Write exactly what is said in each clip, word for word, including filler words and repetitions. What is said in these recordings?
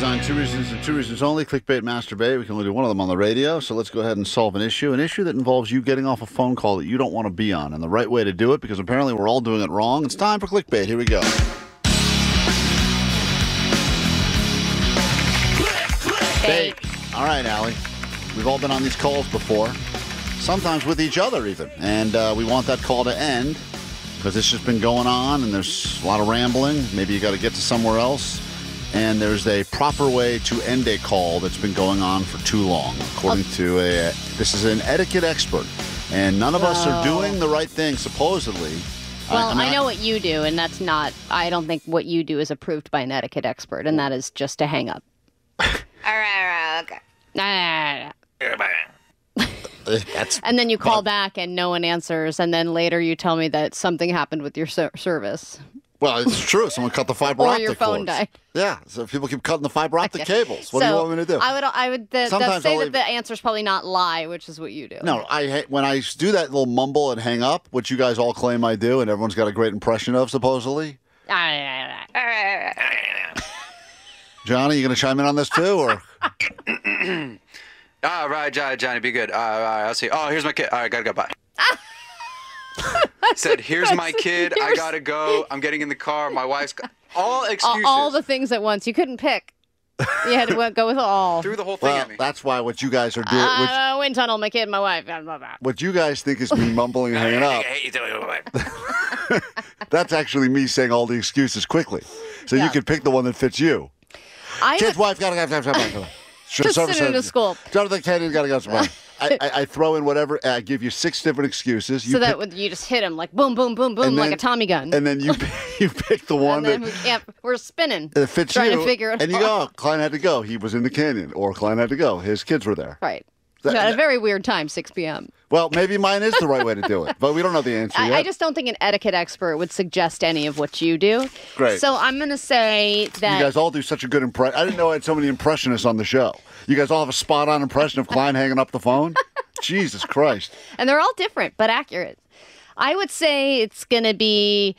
on Two Reasons and Two Reasons Only, Clickbait, Masturbate. We can only do one of them on the radio, so let's go ahead and solve an issue. An issue that involves you getting off a phone call that you don't want to be on. And the right way to do it, because apparently we're all doing it wrong. It's time for Clickbait. Here we go. Bait. All right, Allie. We've all been on these calls before, sometimes with each other even. And uh, we want that call to end because it's just been going on and there's a lot of rambling. Maybe you got to get to somewhere else. And there's a proper way to end a call that's been going on for too long, according to a. This is an etiquette expert, and none of Whoa. us are doing the right thing, supposedly. Well, I, I, mean, I know I, what you do, and that's not. I don't think what you do is approved by an etiquette expert, and that is just to hang up. all right, all right, okay. Nah, nah, nah, nah. That's, and then you call back, and no one answers, and then later you tell me that something happened with your ser- service. Well, it's true. Someone cut the fiber or optic your phone cords. died. Yeah, so people keep cutting the fiber optic Okay. cables. What so do you want me to do? I would, I would the, Sometimes say I'll that leave... the answer's probably not lie, which is what you do. No, I hate when I do that little mumble and hang up, which you guys all claim I do, and everyone's got a great impression of, supposedly. Johnny, you going to chime in on this too, or? All right, Johnny, Johnny, be good. All right, all right, I'll see. Oh, here's my kid. All right, gotta go. Bye. Said, here's my kid. I gotta go. I'm getting in the car. My wife's got... all excuses. All, all the things at once. You couldn't pick. You had to go with all. Threw the whole thing well, at me. That's why what you guys are doing. Uh, wind tunnel, my kid, my wife. Blah, blah, blah. What you guys think is me mumbling and hanging up. I hate you doing it. That's actually me saying all the excuses quickly, so Yeah. you can pick the one that fits you. I Kid's would, wife gotta go. Gotta go, gotta go. Just send him to school. Jonathan Kennedy gotta go. I, I, I throw in whatever. I give you six different excuses. You so pick, that would, you just hit him like boom, boom, boom, boom, and like then- a Tommy gun. and then you you pick the one And then that. we can't, we're spinning. That fits trying you, to figure it and you out. go, oh, Klein had to go. He was in the canyon, or Klein had to go. His kids were there. Right. That- At a very weird time, six p.m. Well, maybe mine is the right way to do it, but we don't know the answer I, yet. I just don't think an etiquette expert would suggest any of what you do. Great. So I'm going to say that. You guys all do such a good impression. I didn't know I had so many impressionists on the show. You guys all have a spot-on impression of Klein hanging up the phone? Jesus Christ. And they're all different, but accurate. I would say it's going to be,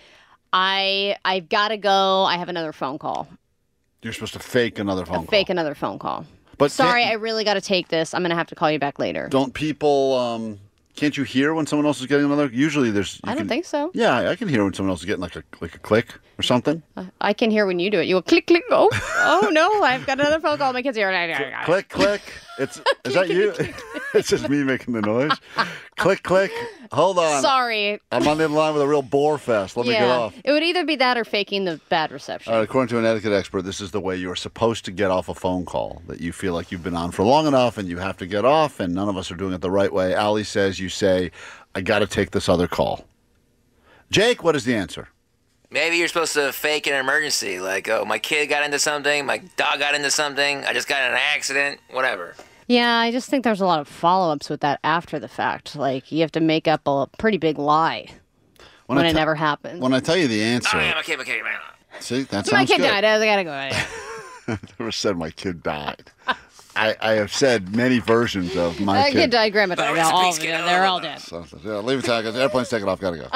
I, I've got to go. I have another phone call. You're supposed to fake another phone call. Fake another phone call. But Sorry, can't- I really got to take this. I'm going to have to call you back later. Don't people, um, can't you hear when someone else is getting another? Usually there's... you I don't can- think so. Yeah, I can hear when someone else is getting like a like a click or something. I can hear when you do it. You go click, click. Oh, oh no, I've got another phone call. My kids are here. Click, click. It's Is that you? It's just me making the noise. Click, click. Hold on. Sorry. I'm on the line with a real bore fest. Let me get Yeah. off. It would either be that or faking the bad reception. All right, according to an etiquette expert, this is the way you are supposed to get off a phone call, that you feel like you've been on for long enough and you have to get off, and none of us are doing it the right way. Allie says you say, I got to take this other call. Jake, what is the answer? Maybe you're supposed to fake an emergency, like, oh, my kid got into something, my dog got into something, I just got in an accident, whatever. Yeah, I just think there's a lot of follow-ups with that after the fact. Like, you have to make up a pretty big lie when, I it te- never happens. When I tell you the answer, Oh, yeah, my kid, my kid, my kid. see, that sounds My kid good. died. I gotta go. I never said my kid died. I, I have said many versions of my My kid. kid died. Grandma died. Oh, it's a all piece of of them. skin. They're all dead. So, yeah, leave it taken. Airplane's taking off. Gotta go.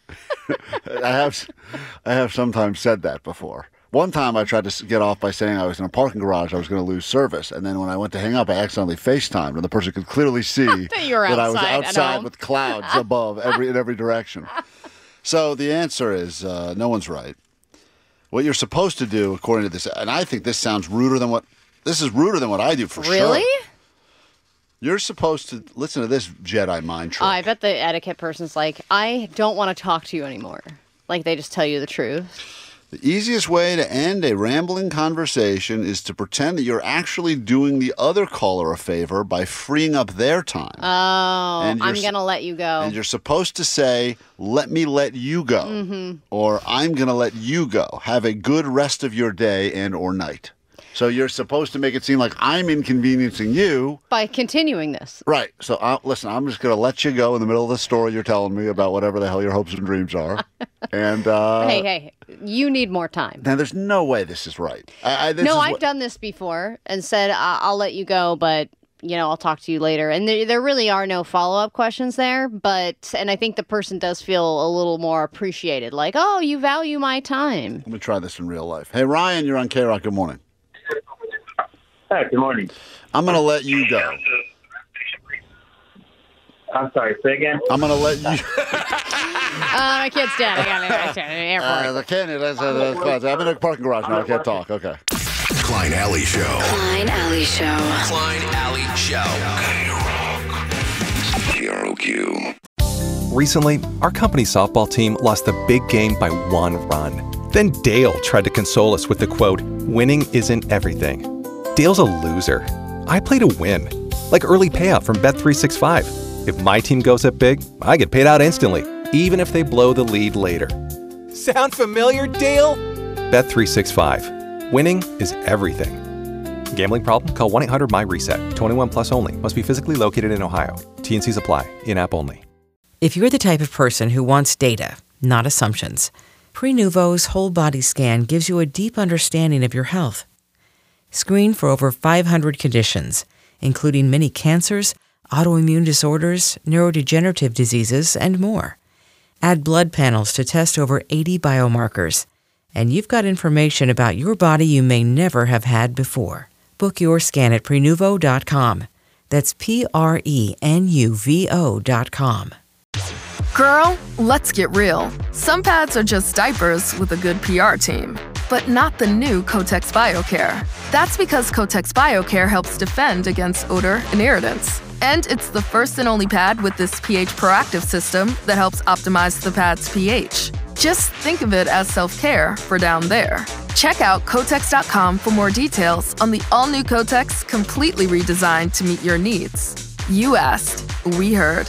I have, I have sometimes said that before. One time I tried to s- get off by saying I was in a parking garage. I was going to lose service, and then when I went to hang up, I accidentally FaceTimed, and the person could clearly see That you were that I was outside at outside home. with clouds above every in every direction. So the answer is uh, no one's right. What you're supposed to do, according to this, and I think this sounds ruder than what this is ruder than what I do for sure. Really? You're supposed to listen to this Jedi mind trick. Oh, I bet the etiquette person's like, I don't want to talk to you anymore. Like, they just tell you the truth. The easiest way to end a rambling conversation is to pretend that you're actually doing the other caller a favor by freeing up their time. Oh, And you're I'm s- going to let you go. And you're supposed to say, let me let you go. Mm-hmm. Or I'm going to let you go. Have a good rest of your day and or night. So you're supposed to make it seem like I'm inconveniencing you. By continuing this. Right. So uh, listen, I'm just going to let you go in the middle of the story you're telling me about whatever the hell your hopes and dreams are. and uh, hey, hey, you need more time. now there's no way this is right. I, I, this No, is I've what- done this before and said, I- I'll let you go, but, you know, I'll talk to you later. And there, there really are no follow-up questions there, but, and I think the person does feel a little more appreciated. Like, oh, you value my time. Let me try this in real life. Hey, Ryan, you're on K-Rock. Good morning. Hi, good morning. I'm going to let you go. I'm sorry, say again? I'm going to let you... uh, my kid's dead. I got it. The airport. Uh, the candy, that's, that's, that's, I'm in a parking garage now. I can't talk. Okay. Klein Alley Show. Klein Alley Show. Klein Alley Show. K R O Q. Recently, our company softball team lost the big game by one run. Then Dale tried to console us with the quote, "Winning isn't everything." Dale's a loser. I play to win. Like early payout from Bet three sixty-five. If my team goes up big, I get paid out instantly, even if they blow the lead later. Sound familiar, Dale? Bet three sixty-five. Winning is everything. Gambling problem? Call one eight hundred M Y reset. twenty-one plus only. Must be physically located in Ohio. T and Cs apply. In-app only. If you're the type of person who wants data, not assumptions, Prenuvo's whole body scan gives you a deep understanding of your health. Screen for over five hundred conditions, including many cancers, autoimmune disorders, neurodegenerative diseases, and more. Add blood panels to test over eighty biomarkers, and you've got information about your body you may never have had before. Book your scan at Prenuvo dot com. That's P R E N U V O dot com. Girl, let's get real. Some pads are just diapers with a good P R team, but not the new Kotex BioCare. That's because Kotex BioCare helps defend against odor and irritants. And it's the first and only pad with this pH proactive system that helps optimize the pad's pH. Just think of it as self-care for down there. Check out Kotex dot com for more details on the all-new Kotex, completely redesigned to meet your needs. You asked, we heard.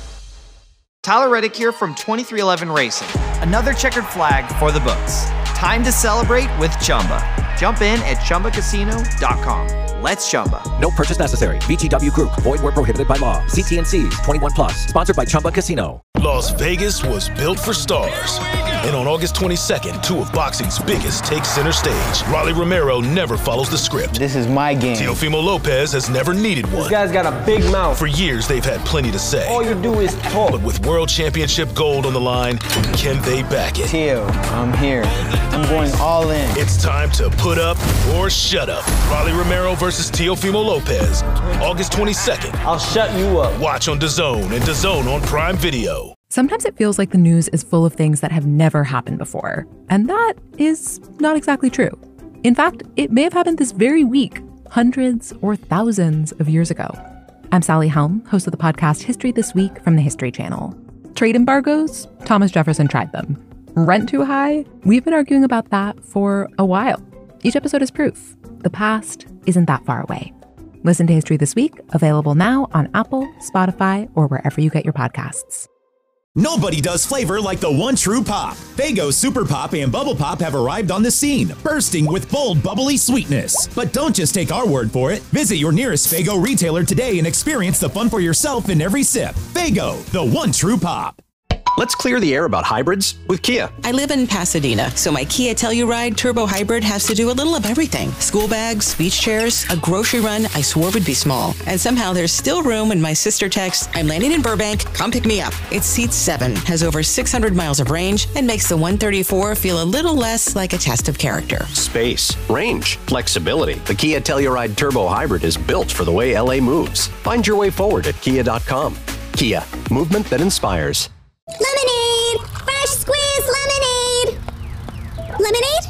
Tyler Reddick here from twenty-three eleven Racing. Another checkered flag for the books. Time to celebrate with Chumba. Jump in at Chumba Casino dot com. Let's Chumba. No purchase necessary. V G W Group. Void where prohibited by law. See T and Cs. twenty-one plus. Sponsored by Chumba Casino. Las Vegas was built for stars. And on August twenty-second, two of boxing's biggest take center stage. Rolly Romero never follows the script. This is my game. Teofimo Lopez has never needed one. This guy's got a big mouth. For years, they've had plenty to say. All you do is talk. But with World Championship gold on the line, can they back it? Teo, I'm here. I'm going all in. It's time to put up or shut up. Rolly Romero versus Teofimo Lopez. August twenty-second. I'll shut you up. Watch on DAZN and DAZN on Prime Video. Sometimes it feels like the news is full of things that have never happened before. And that is not exactly true. In fact, it may have happened this very week, hundreds or thousands of years ago. I'm Sally Helm, host of the podcast History This Week from the History Channel. Trade embargoes? Thomas Jefferson tried them. Rent too high? We've been arguing about that for a while. Each episode is proof. The past isn't that far away. Listen to History This Week, available now on Apple, Spotify, or wherever you get your podcasts. Nobody does flavor like the one true pop. Faygo Super Pop and Bubble Pop have arrived on the scene, bursting with bold, bubbly sweetness. But don't just take our word for it. Visit your nearest Faygo retailer today and experience the fun for yourself in every sip. Faygo, the one true pop. Let's clear the air about hybrids with Kia. I live in Pasadena, so my Kia Telluride Turbo Hybrid has to do a little of everything. School bags, beach chairs, a grocery run I swore would be small. And somehow there's still room when my sister texts, "I'm landing in Burbank, come pick me up." It seats seven, has over six hundred miles of range, and makes the one thirty-four feel a little less like a test of character. Space, range, flexibility. The Kia Telluride Turbo Hybrid is built for the way L A moves. Find your way forward at kia dot com. Kia, movement that inspires. Lemonade! Fresh squeezed lemonade! Lemonade?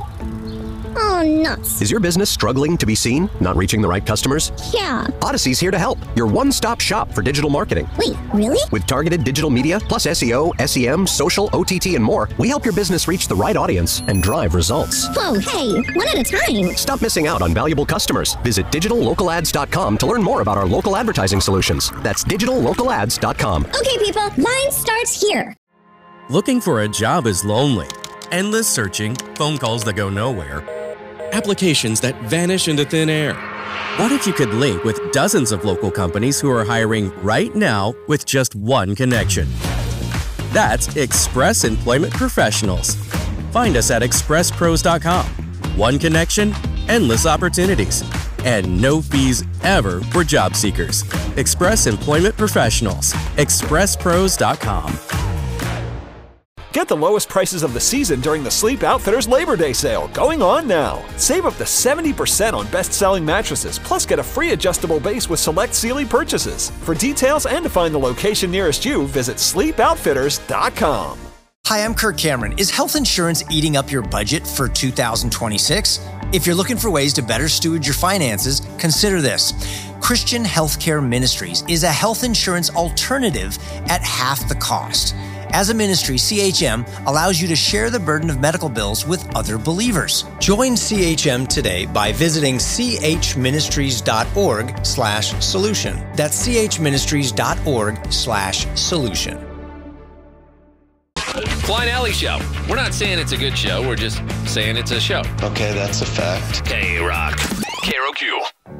Oh, nuts. Is your business struggling to be seen? Not reaching the right customers? Yeah. Odyssey's here to help. Your one-stop shop for digital marketing. Wait, really? With targeted digital media, plus S E O, S E M, social, O T T, and more, we help your business reach the right audience and drive results. Whoa, hey, one at a time. Stop missing out on valuable customers. Visit digital local ads dot com to learn more about our local advertising solutions. That's digital local ads dot com. Okay, people, line starts here. Looking for a job is lonely. Endless searching, phone calls that go nowhere, applications that vanish into thin air. What if you could link with dozens of local companies who are hiring right now with just one connection? That's Express Employment Professionals. Find us at express pros dot com. One connection, endless opportunities, and no fees ever for job seekers. Express Employment Professionals. express pros dot com. Get the lowest prices of the season during the Sleep Outfitters Labor Day sale, going on now. Save up to seventy percent on best-selling mattresses, plus get a free adjustable base with select Sealy purchases. For details and to find the location nearest you, visit sleep outfitters dot com. Hi, I'm Kirk Cameron. Is health insurance eating up your budget for two thousand twenty-six? If you're looking for ways to better steward your finances, consider this. Christian Healthcare Ministries is a health insurance alternative at half the cost. As a ministry, C H M allows you to share the burden of medical bills with other believers. Join C H M today by visiting chministries.org slash solution. That's chministries.org slash solution. Klein Alley Show. We're not saying it's a good show. We're just saying it's a show. Okay, that's a fact. K-Rock. K R O Q.